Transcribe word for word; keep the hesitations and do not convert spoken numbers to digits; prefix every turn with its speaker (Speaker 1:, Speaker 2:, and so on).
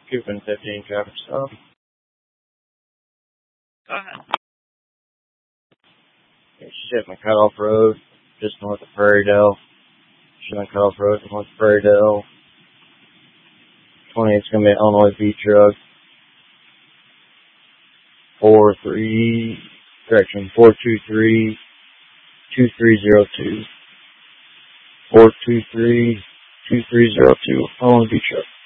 Speaker 1: Coupon fifteen, traffic stop.
Speaker 2: Go ahead.
Speaker 1: Yeah, she's at McCullough Road, just north of Prairie Dell. She's on McCullough Road, north of Prairie Dell. twenty-eight's going to be an Illinois V truck. Four three, correction, four two three, two three zero two. Four two three, two three zero two, Illinois V truck.